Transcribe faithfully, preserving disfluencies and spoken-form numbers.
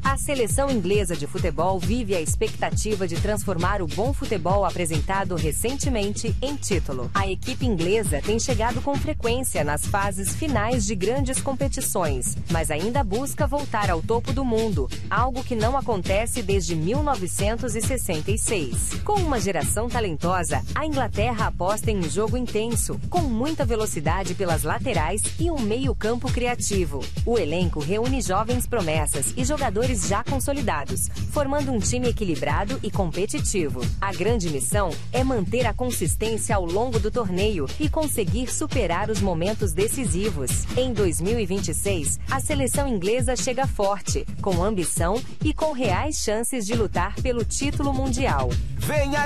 A seleção inglesa de futebol vive a expectativa de transformar o bom futebol apresentado recentemente em título. A equipe inglesa tem chegado com frequência nas fases finais de grandes competições, mas ainda busca voltar ao topo do mundo, algo que não acontece desde mil novecentos e sessenta e seis. Com uma geração talentosa, a Inglaterra aposta em um jogo intenso, com muita velocidade pelas laterais e um meio-campo criativo. O elenco reúne jovens promessas e jogadores já consolidados, formando um time equilibrado e competitivo. A grande missão é manter a consistência ao longo do torneio e conseguir superar os momentos decisivos. Em dois mil e vinte e seis, a seleção inglesa chega forte, com ambição e com reais chances de lutar pelo título mundial. Venha